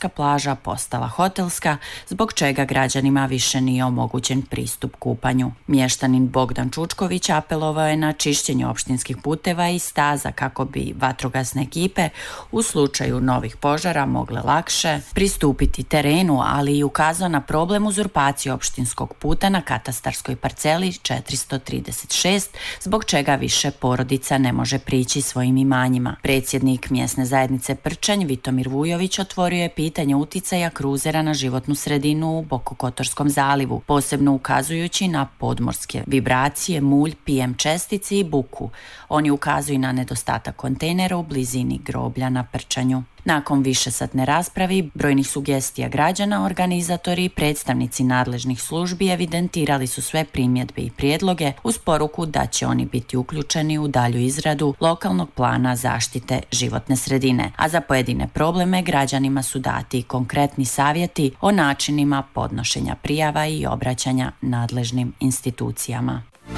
morska plaža postala hotelska, zbog čega građanima više nije omogućen pristup kupanju. Mještanin Bogdan Čučković apelovao je na čišćenje opštinskih puteva i staza kako bi vatrogasne ekipe u slučaju novih požara mogle lakše pristupiti terenu, ali i ukazao na problem uzurpacije opštinskog puta na katastarskoj parceli 436, zbog čega više porodica ne može prići svojim imanjima. Predsjednik mjesne zajednice Prčanj Vitomir Vujović otvorio je pitanje uticaja kruzera na životnu sredinu u Bokokotorskom zalivu, posebno ukazujući na podmorske vibracije, mulj, PM čestici i buku. Oni ukazuju na nedostatak kontejnera u blizini groblja na Prčanju. Nakon višesatne rasprave i brojnih sugestija građana, organizatori i predstavnici nadležnih službi evidentirali su sve primjedbe i prijedloge uz poruku da će oni biti uključeni u dalju izradu lokalnog plana zaštite životne sredine. A za pojedine probleme građanima su dati konkretni savjeti o načinima podnošenja prijava i obraćanja nadležnim institucijama.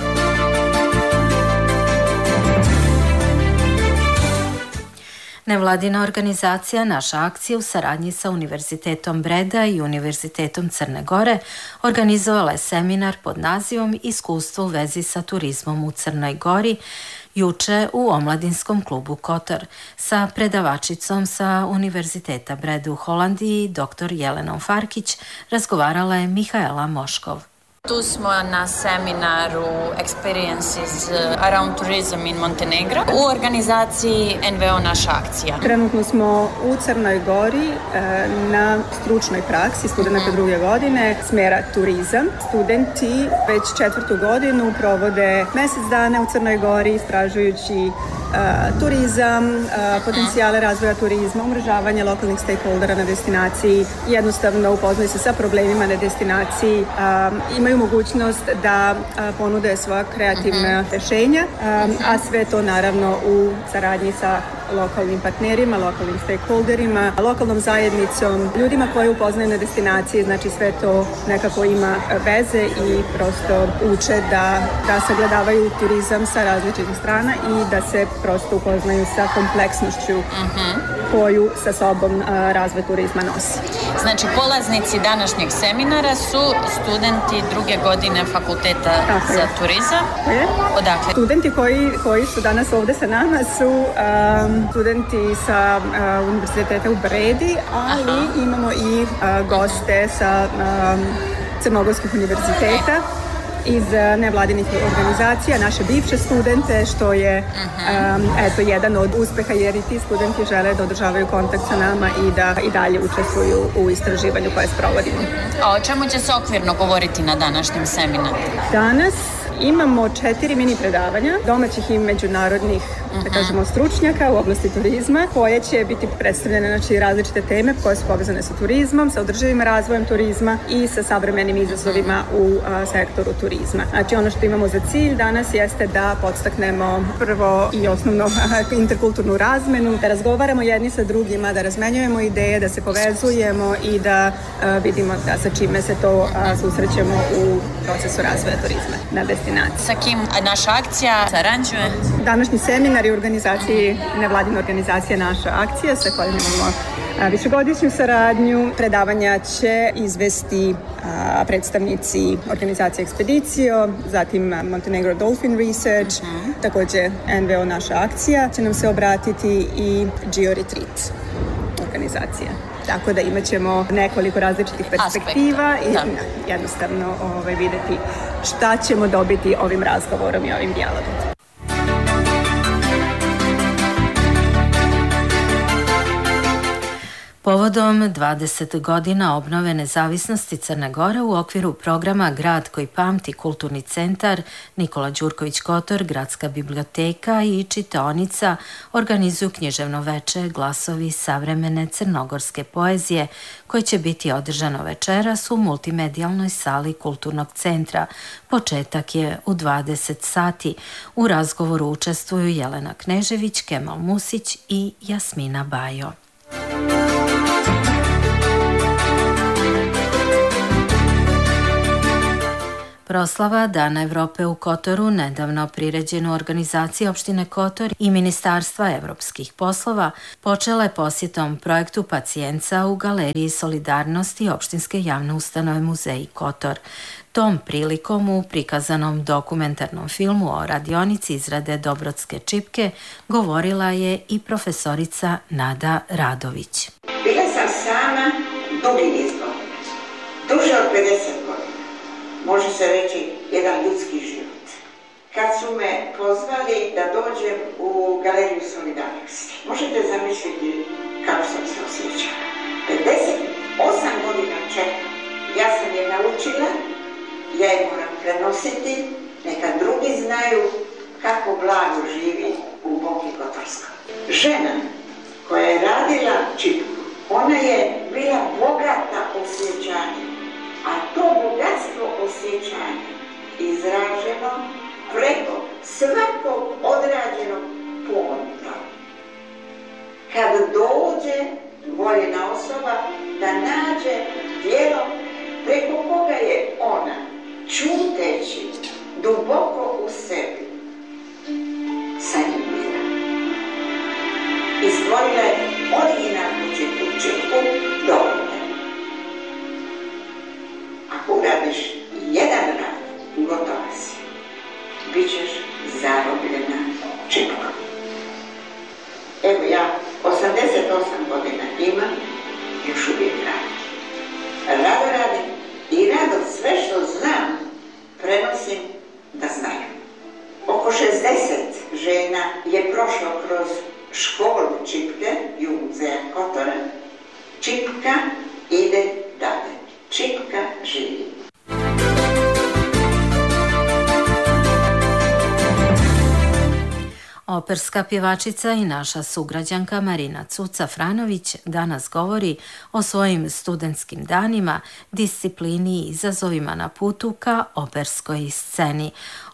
Nevladina organizacija Naša akcija u saradnji sa Univerzitetom Breda i Univerzitetom Crne Gore organizovala je seminar pod nazivom Iskustvo u vezi sa turizmom u Crnoj Gori juče u Omladinskom klubu Kotor. Sa predavačicom sa Univerziteta Breda u Holandiji, dr. Jelenom Farkić, razgovarala je Mihaela Moškov. Tu smo na seminaru Experiences Around Tourism in Montenegro u organizaciji NVO Naša akcija. Trenutno smo u Crnoj Gori na stručnoj praksi studenta druge godine smjera turizam. Studenti već 4. godinu provode mjesec dana u Crnoj Gori istražujući turizam, potencijale razvoja turizma, umrežavanje lokalnih stakeholdera na destinaciji, jednostavno upoznaju se sa problemima na destinaciji, imaju mogućnost da ponude svoja kreativna rješenja, a sve to naravno u saradnji sa lokalnim partnerima, lokalnim stakeholderima, lokalnom zajednicom, ljudima koji upoznaju na destinaciji, znači sve to nekako ima veze i prosto uče da sagledavaju turizam sa različitih strana i da se prosto upoznaju sa kompleksnošću koju sa sobom razvoj turizma nosi. Znači, polaznici današnjeg seminara su studenti druge godine fakulteta za turizam. Odakle? Studenti koji su danas ovdje sa nama su studenti sa Univerziteta u Bredi, ali imamo i goste sa crnogorskih univerziteta iz nevladinih organizacija, naše bivše studente, što je jedan od uspeha, jer i ti studenti žele da održavaju kontakt sa nama i da i dalje učestvuju u istraživanju koje sprovodimo. A o čemu će se okvirno govoriti na današnjem seminaru? Danas imamo 4 mini predavanja domaćih i međunarodnih, da kažemo, stručnjaka u oblasti turizma, koje će biti predstavljene, znači, različite teme koje su povezane sa turizmom, sa održivim razvojem turizma i sa savremenim izazovima u sektoru turizma. Znači, ono što imamo za cilj danas jeste da podstaknemo prvo i osnovno interkulturnu razmenu, da razgovaramo jedni sa drugima, da razmenjujemo ideje, da se povezujemo i da vidimo da sa čime se to susrećemo u procesu razvoja turizma na destinaciji. Sa kim Naša akcija sarađuje? Današnji seminar je u organizaciji, nevladina organizacija Naša akcija, sa kojom imamo višegodišnju saradnju. Predavanja će izvesti predstavnici organizacije Expedicio, zatim Montenegro Dolphin Research, također NVO Naša akcija. Će nam se obratiti i Geo Retreat organizacija. Tako da imat ćemo nekoliko različitih perspektiva i jednostavno vidjeti šta ćemo dobiti ovim razgovorom i ovim dijalogom. Povodom 20 godina obnove nezavisnosti Crne Gore u okviru programa Grad koji pamti kulturni centar Nikola Đurković Kotor, Gradska biblioteka i čitaonica organizuju književno veče Glasovi savremene crnogorske poezije koje će biti održano večeras u multimedijalnoj sali kulturnog centra. Početak je u 20 sati. U razgovoru učestvuju Jelena Knežević, Kemal Musić i Jasmina Bajo. Proslava Dana Evrope u Kotoru, nedavno priređenu organizaciji opštine Kotor i Ministarstva evropskih poslova, počela je posjetom projektu Pacijenca u Galeriji Solidarnosti opštinske javne ustanove Muzeji Kotor. Tom prilikom u prikazanom dokumentarnom filmu o radionici izrade Dobrotske čipke govorila je i profesorica Nada Radović. Bila sam sama dugi niz godina, duže od 50 godina. Može se reći jedan ljudski život. Kad su me pozvali da dođem u Galeriju Solidarnosti, možete zamisliti kako sam se osjećala. 58 godina čekam. Ja sam je naučila, ja je moram prenositi, neka drugi znaju kako blago živi u Boki Kotorskoj. Žena koja je radila čipku, ona je bila bogata osjećanjem. A to bogatstvo osjećanja izraženo preko svakog odrađenog ponta. Kad dođe voljena osoba da nađe djelo preko koga je ona, čuteći duboko u sebi, sanjira. I stvorila je originalnu čipku dovoljno. Ako uradiš jedan rad, gotova si. Bićeš zarobljena čipkom. Evo ja 88 godina imam, još uvijek radim. Rado radim i rado sve što znam prenosim da znaju. Oko 60 žena je prošlo kroz školu čipke i u Muzeja Kotora. Čipka ide dalje. Čipka živi. Operska pjevačica i naša sugrađanka Marina Cuca-Franović danas govori o svojim studentskim danima, disciplini i izazovima na putu ka operskoj sceni.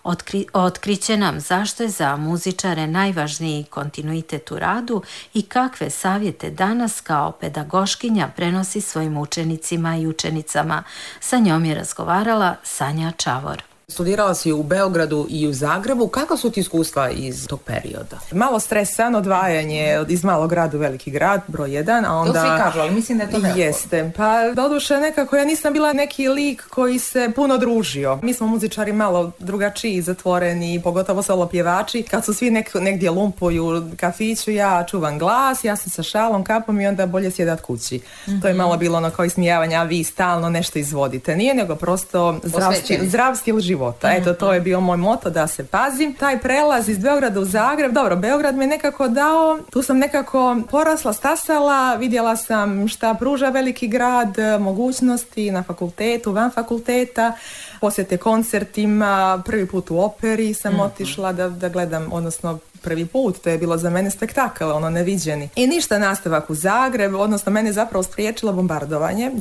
Otkriće nam zašto je za muzičare najvažniji kontinuitet u radu i kakve savjete danas kao pedagoškinja prenosi svojim učenicima i učenicama. Sa njom je razgovarala Sanja Čavor. Studirala si u Beogradu i u Zagrebu. Kako su ti iskustva iz tog perioda? Malo stresan, odvajanje iz malog grada u veliki grad, broj 1, a onda... To svi kažu, ali mislim da je to neophodno. Jeste. Pa doduše nekako ja nisam bila neki lik koji se puno družio. Mi smo muzičari malo drugačiji, zatvoreni, pogotovo solo pjevači. Kad su svi negdje lumpuju u kafiću, ja čuvam glas, ja sam sa šalom, kapom i onda bolje sjedat kući. To je malo bilo ono kao ismijavanje, a vi stalno nešto izvodite. Nije nego prosto zdrav stil života. Eto, to je bio moj moto da se pazim. Taj prelaz iz Beograda u Zagreb, dobro, Beograd me nekako dao, tu sam nekako porasla, stasala, vidjela sam šta pruža veliki grad, mogućnosti na fakultetu, van fakulteta, posjete koncertima, prvi put u operi sam otišla da gledam, odnosno prvi put, to je bilo za mene spektakl, ono neviđeni. I ništa, nastavak u Zagreb, odnosno mene zapravo spriječilo bombardovanje.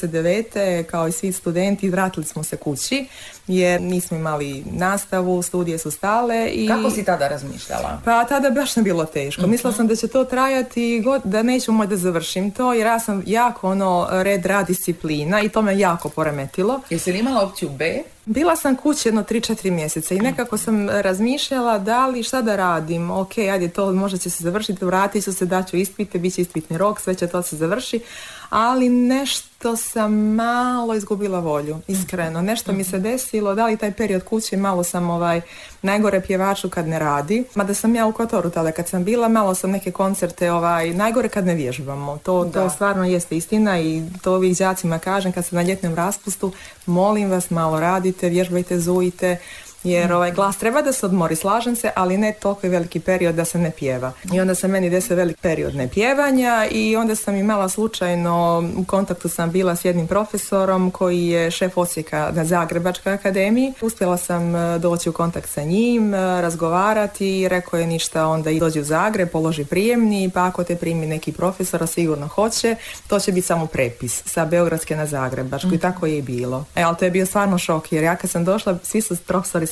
99. kao i svi studenti vratili smo se kući jer nismo imali nastavu, studije su stale. I kako si tada razmišljala? Pa tada baš ne bilo teško. Mislila sam da će to trajati, da neću moći da završim to jer ja sam jako rad, disciplina i to me jako poremetilo. Jesi li imala opciju B? Bila sam kući 3-4 mjeseca i nekako sam razmišljala da li šta da radim. Ok, ajde, to možda će se završiti, vratit ću se, daću ispite, bit će ispitni rok, sve će to se završi, ali nešto sam malo izgubila volju, iskreno. Nešto mi se desilo, da li taj period kući, malo sam najgore pjevaču kad ne radi. Mada sam ja u Kotoru tada kad sam bila, malo sam neke koncerte, najgore kad ne vježbamo. To stvarno jeste istina i to ovih đacima kažem kad sam na ljetnom raspustu, molim vas malo radite, vježbajte, zujite. Jer glas treba da se odmori, slažem se, ali ne toliko veliki period da se ne pjeva. I onda se meni desio velik period nepjevanja i onda sam imala slučajno, u kontaktu sam bila s jednim profesorom koji je šef odsjeka na Zagrebačkoj akademiji. Uspjela sam doći u kontakt sa njim, razgovarati i rekao je ništa, onda i dođi u Zagreb, položi prijemni, pa ako te primi neki profesor, a sigurno hoće, to će biti samo prepis sa Beogradske na Zagrebačku i tako je i bilo. Ali to je bio stvarno šok jer ja kad sam došla, svi su profesori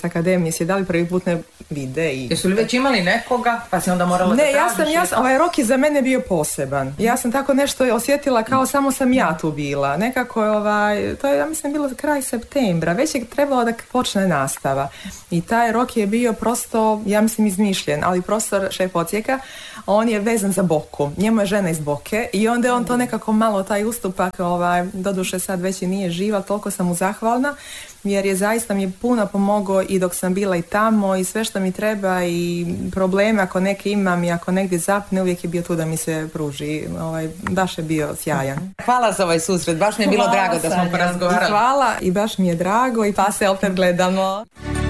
s akademije si dali prvi put ne vide. Jesu li već imali nekoga pa si onda morala da tražiš? Ne, ovaj rok je za mene bio poseban. Ja sam tako nešto osjetila kao samo sam ja tu bila. Nekako to je, ja mislim, bilo kraj septembra. Već je trebalo da počne nastava. I taj rok je bio prosto, ja mislim, izmišljen, ali profesor šef odsjeka, on je vezan za Boku. Njemu je žena iz Boke i onda je on to nekako malo taj ustupak, doduše sad već i nije živa, toliko sam mu zahvalna, jer je zaista mi je puno pomogao i dok sam bila i tamo i sve što mi treba i probleme ako neke imam i ako negdje zapne, uvijek je bio tu da mi se pruži. Baš je bio sjajan. Hvala za ovaj susret, baš mi je bilo drago da smo porazgovarali. Hvala i baš mi je drago i pa se opet gledamo.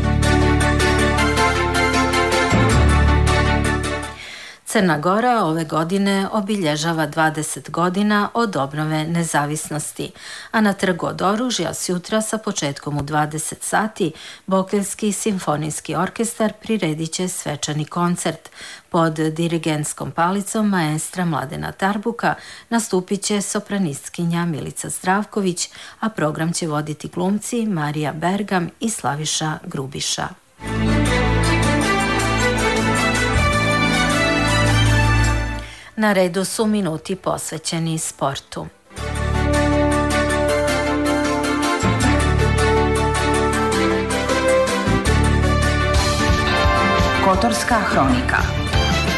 Crna Gora ove godine obilježava 20 godina od obnove nezavisnosti, a na Trgu od oružja s jutra sa početkom u 20 sati Bokeljski simfonijski orkestar priredit će svečani koncert. Pod dirigentskom palicom maestra Mladena Tarbuka nastupit će sopranistkinja Milica Zdravković, a program će voditi glumci Marija Bergam i Slaviša Grubiša. Na redu su minuti posvećeni sportu. Kotorska hronika.